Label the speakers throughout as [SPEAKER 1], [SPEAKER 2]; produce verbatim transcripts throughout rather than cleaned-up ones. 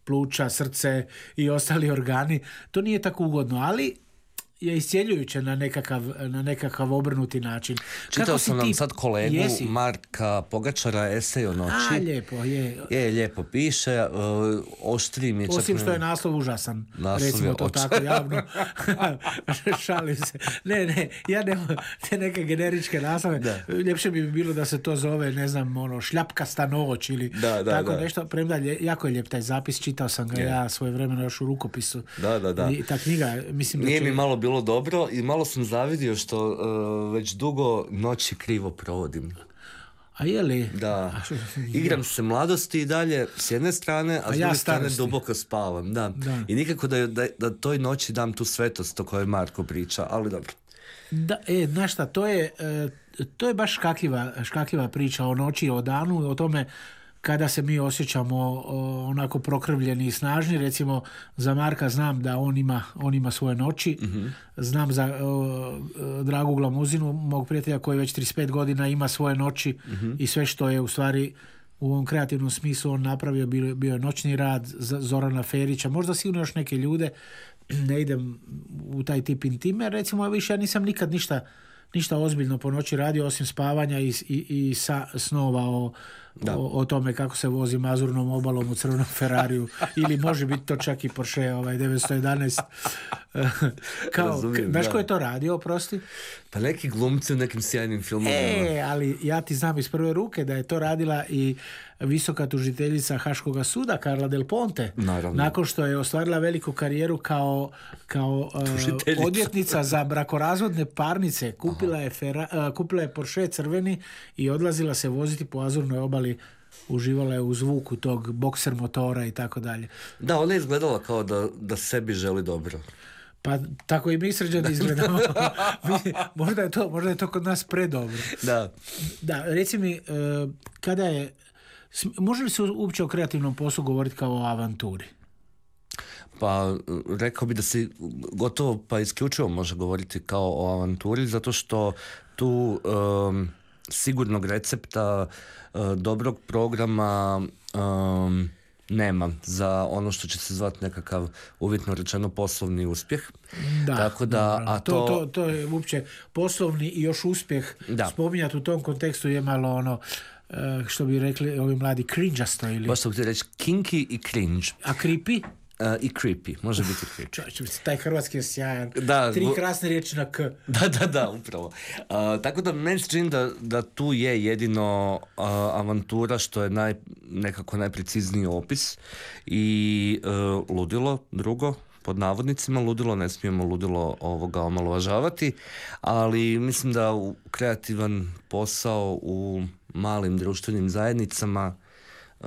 [SPEAKER 1] pluća, srce i ostali organi. To nije tako ugodno, ali je iscjeljujuće na nekakav, na nekakav obrnuti način.
[SPEAKER 2] Čitao sam nam
[SPEAKER 1] ti...
[SPEAKER 2] sad kolegu
[SPEAKER 1] Jesi?
[SPEAKER 2] Marka Pogačara esej o noći.
[SPEAKER 1] A, lijepo, je.
[SPEAKER 2] Je, lijepo piše, uh, oštri mi je čak...
[SPEAKER 1] Osim što je naslov užasan,
[SPEAKER 2] naslov
[SPEAKER 1] recimo to
[SPEAKER 2] oč...
[SPEAKER 1] tako javno. Šalim se. Ne, ne, ja nemam te neke generičke naslove. Da. Ljepše bi bilo da se to zove, ne znam, ono, šljapkasta noć ili
[SPEAKER 2] da, da,
[SPEAKER 1] tako
[SPEAKER 2] da.
[SPEAKER 1] nešto. Premda, jako je lijep taj zapis, čitao sam ga je. ja svoje vremena još u rukopisu.
[SPEAKER 2] Da, da, da.
[SPEAKER 1] I ta knjiga, mislim da
[SPEAKER 2] Nije
[SPEAKER 1] će...
[SPEAKER 2] mi malo bilo dobro i malo sam zavidio što uh, već dugo noći krivo provodim.
[SPEAKER 1] A je li?
[SPEAKER 2] Da. Igram se mladosti i dalje s jedne strane, a, a s druge ja strane duboko spavam. Da. Da. I nikako da, da, da toj noći dam tu svetost o kojoj Marko priča, ali dobro.
[SPEAKER 1] Da, e, znaš šta, to je, to je baš škakljiva, škakljiva priča o noći, o danu, o tome kada se mi osjećamo onako prokrvljeni i snažni. Recimo za Marka znam da on ima, on ima svoje noći. Mm-hmm. Znam za o, Dragu Glamuzinu, mog prijatelja koji već trideset pet godina ima svoje noći. Mm-hmm. I sve što je u stvari u ovom kreativnom smislu on napravio, bio, bio je noćni rad Zorana Ferića, možda sigurno još neke ljude. Ne idem u taj tip intime. Recimo više ja nisam nikad ništa ništa ozbiljno po noći radio osim spavanja i, i, i sa, snova o, o, o tome kako se vozi mazurnom obalom u crvenom Ferrariju ili može biti to čak i Porsche ovaj devetsto jedanaest. Kao, Razumijem, znaš ko je to radio, oprosti?
[SPEAKER 2] Pa neki glumci u nekim sjajnim filmovima.
[SPEAKER 1] E, ali ja ti znam iz prve ruke da je to radila i visoka tužiteljica Haškoga suda Carla Del Ponte.
[SPEAKER 2] Naravno.
[SPEAKER 1] Nakon što je ostvarila veliku karijeru kao, kao uh, odvjetnica za brakorazvodne parnice. Kupila je, Ferra, uh, kupila je Porsche crveni i odlazila se voziti po Azurnoj obali. Uživala je u zvuku tog bokser motora i tako dalje.
[SPEAKER 2] Da, ona je izgledala kao da, da sebi želi dobro.
[SPEAKER 1] Pa tako i mi Srđani izgledamo. možda, je to, možda je to kod nas predobro.
[SPEAKER 2] Da.
[SPEAKER 1] Da, reci mi, uh, kada je... Može li se uopće o kreativnom poslu govoriti kao o avanturi?
[SPEAKER 2] Pa rekao bi da se gotovo pa isključivo može govoriti kao o avanturi, zato što tu um, sigurnog recepta, uh, dobrog programa um, nema za ono što će se zvati nekakav uvjetno rečeno poslovni uspjeh.
[SPEAKER 1] Da,
[SPEAKER 2] tako da, a to...
[SPEAKER 1] To, to, to je uopće poslovni i još uspjeh spominjati u tom kontekstu je malo ono što bi rekli ovi mladi cringe-asto ili...
[SPEAKER 2] Baš sam htio reći kinky i cringe.
[SPEAKER 1] A creepy?
[SPEAKER 2] Uh, I creepy, može biti creepy.
[SPEAKER 1] Čovječ, taj hrvatski je sjajan.
[SPEAKER 2] Da,
[SPEAKER 1] Tri krasne riječi na k.
[SPEAKER 2] Da, da, da, upravo. Uh, tako da meni se čini da, da tu je jedino uh, avantura što je naj, nekako najprecizniji opis i uh, ludilo, drugo, pod navodnicima, ludilo, ne smijemo ludilo ovoga omalovažavati, ali mislim da u kreativan posao u malim društvenim zajednicama uh,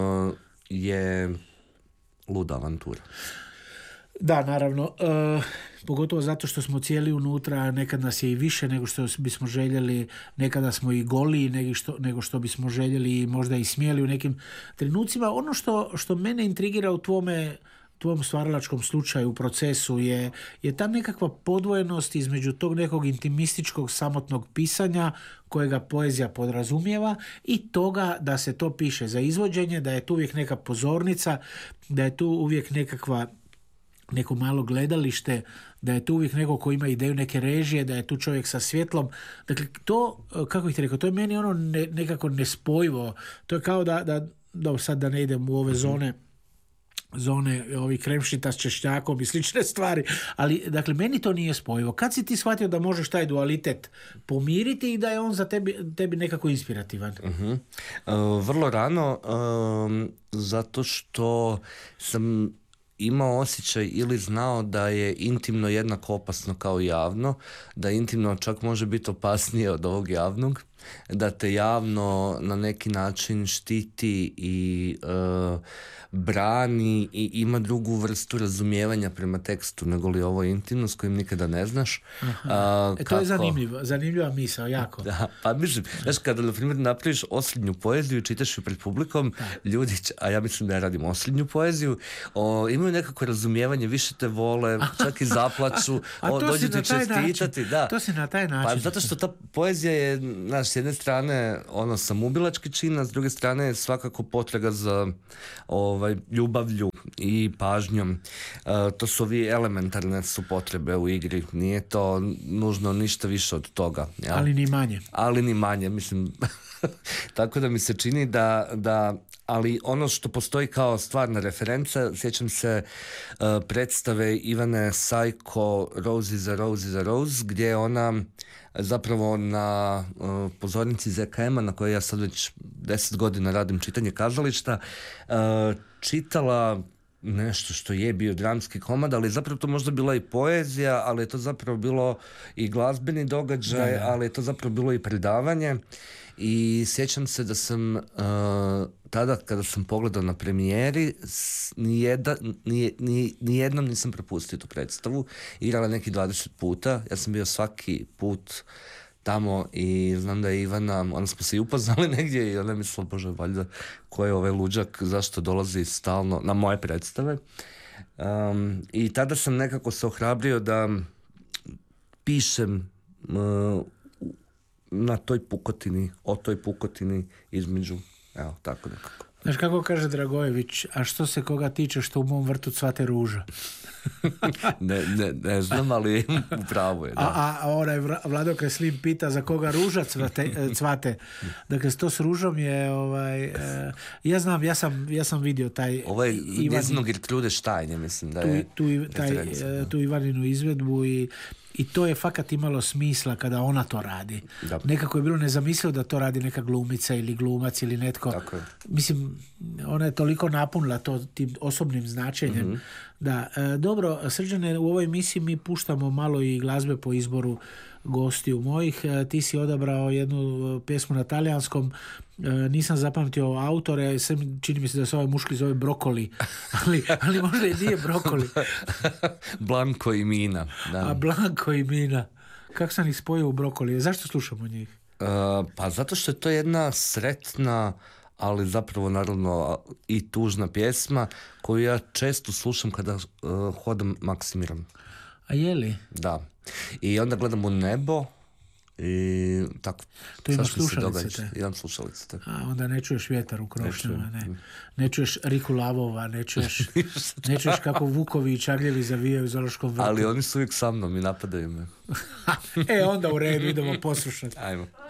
[SPEAKER 2] je luda avantura.
[SPEAKER 1] Da, naravno. Uh, pogotovo zato što smo cijeli unutra, nekad nas je i više nego što bismo željeli, nekada smo i goliji nego što, nego što bismo željeli i možda i smjeli u nekim trenucima. Ono što, što mene intrigira u tvome tvom stvaralačkom slučaju, u procesu je, je ta nekakva podvojenost između tog nekog intimističkog samotnog pisanja kojega poezija podrazumijeva i toga da se to piše za izvođenje, da je tu uvijek neka pozornica, da je tu uvijek nekakva neko malo gledalište, da je tu uvijek neko ko ima ideju neke režije, da je tu čovjek sa svjetlom. Dakle, to, kako bih ti rekao, to je meni ono ne, nekako nespojivo. To je kao da, da dobro, sad da ne idem u ove zone zone ovi kremšita s češnjakom i slične stvari, ali dakle meni to nije spojivo. Kad si ti shvatio da možeš taj dualitet pomiriti i da je on za tebi, tebi nekako inspirativan?
[SPEAKER 2] Uh-huh. Uh, vrlo rano, um, zato što sam imao osjećaj ili znao da je intimno jednako opasno kao javno, da intimno čak može biti opasnije od ovog javnog, da te javno na neki način štiti i uh, brani i ima drugu vrstu razumijevanja prema tekstu nego li ovo intimno s kojim nikada ne znaš. Uh,
[SPEAKER 1] e, to kako... je zanimljivo, zanimljiva misao, jako.
[SPEAKER 2] Da, pa mislim, znaš, kada na primjer napraviš osrednju poeziju i čitaš ju pred publikom, da. Ljudi, a ja mislim da ja radim osrednju poeziju, o, imaju nekako razumijevanje, više te vole, čak i zaplaču,
[SPEAKER 1] a, a
[SPEAKER 2] dođu ti čestitati. Da.
[SPEAKER 1] To si na taj način.
[SPEAKER 2] Pa zato što ta poezija je, znaš, s jedne strane ono samubilački čin, a s druge strane je svakako potraga za ovaj, ljubavlju i pažnjom. Uh, to su ovi elementarne su potrebe u igri. Nije to nužno ništa više od toga. Ja?
[SPEAKER 1] Ali ni manje.
[SPEAKER 2] Ali ni manje, mislim. Tako da mi se čini da, da ali ono što postoji kao stvarna referenca, sjećam se uh, predstave Ivane Sajko Rose is a Rose is a Rose, gdje je ona zapravo na uh, pozornici Z K M-a, na kojoj ja sad već deset godina radim čitanje kazališta, uh, čitala nešto što je bio dramski komad, ali zapravo to možda bila i poezija, ali je to zapravo bilo i glazbeni događaj, da, da. ali je to zapravo bilo i predavanje. I sjećam se da sam uh, tada kada sam pogledao na premijeri nijedna, nije, nije, nijednom nisam propustio tu predstavu. Igrala neki dvadeset puta. Ja sam bio svaki put tamo i znam da je Ivana, onda smo se i upoznali negdje i ona je mislila, bože, valjda ko je ovaj luđak, zašto dolazi stalno na moje predstave. Um, I tada sam nekako se ohrabrio da pišem uh, na toj pukotini, o toj pukotini između, evo, tako nekako.
[SPEAKER 1] Znaš kako kaže Dragojević, a što se koga tiče što u mom vrtu cvate ruža?
[SPEAKER 2] ne, ne, ne znam, ali upravo je. Da.
[SPEAKER 1] A, a onaj Vlado Kreslin pita za koga ruža cvate, cvate. Dakle, to s ružom je, ovaj, eh, ja znam, ja sam, ja sam vidio taj...
[SPEAKER 2] Ovo je njezino Gertrude Stein, mislim da je
[SPEAKER 1] tu, tu, taj, tu Ivaninu izvedbu i I to je fakat imalo smisla kada ona to radi. Da. Nekako je bilo nezamislivo da to radi neka glumica ili glumac ili netko. Mislim, ona je toliko napunila to tim osobnim značenjem. Mm-hmm. Da, e, dobro, Srđane, u ovoj emisiji mi puštamo malo i glazbe po izboru gostiju mojih. E, ti si odabrao jednu pjesmu na talijanskom. E, nisam zapamtio autore, sem čini mi se da se ovaj muški zove Brokoli, ali, ali možda i nije Brokoli.
[SPEAKER 2] Blanco i Mina. Da.
[SPEAKER 1] A Blanco i Mina. Kako sam ih spojio u Brokoli? Zašto slušamo njih?
[SPEAKER 2] Uh, pa zato što je to jedna sretna, ali zapravo naravno i tužna pjesma koju ja često slušam kada uh, hodam Maksimirom.
[SPEAKER 1] A je li?
[SPEAKER 2] Da. I onda gledam u nebo i tako.
[SPEAKER 1] To ima slušalice te?
[SPEAKER 2] Imam slušalice te.
[SPEAKER 1] A onda ne čuješ vjetar u krošnjama, ne, ne čuješ Riku Lavova, ne čuješ, ne čuješ kako vukovi i čagljevi zavijaju u zoološkom vrtu.
[SPEAKER 2] Ali oni su uvijek sa mnom i napadaju me.
[SPEAKER 1] E, onda u redu, idemo poslušati.
[SPEAKER 2] Ajmo.